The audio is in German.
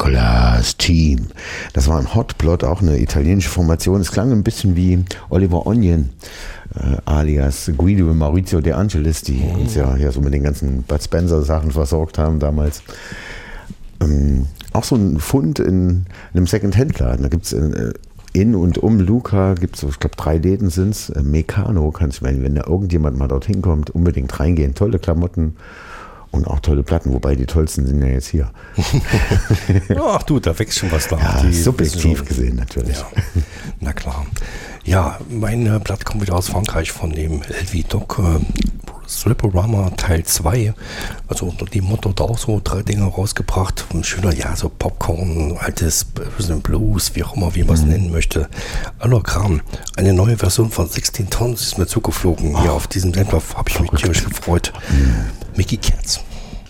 Nicolas Team. Das war ein Hotplot, auch eine italienische Formation. Es klang ein bisschen wie Oliver Onion, alias Guido und Maurizio De Angelis, die uns ja so mit den ganzen Bud Spencer Sachen versorgt haben damals. Auch so ein Fund in einem Second-Hand-Laden. Da gibt es in und um Lucca, gibt es, ich glaube 3 Läden sind es. Meccano, kannst du, wenn da irgendjemand mal dorthin kommt, unbedingt reingehen. Tolle Klamotten und auch tolle Platten, wobei die tollsten sind ja jetzt hier. Ach du, da wächst schon was da. Ja, subjektiv gesehen natürlich. Ja, na klar. Ja, mein Blatt kommt wieder aus Frankreich von dem LV Doc Striporama Teil 2. Also unter dem Motto da auch so 3 Dinge rausgebracht. Ein schöner, so Popcorn, altes Blues, wie auch immer, wie man es nennen möchte. Aller Kram. Eine neue Version von 16 Tons ist mir zugeflogen. Hier auf diesem Sender habe ich mich tierisch gefreut. Mickey Cats.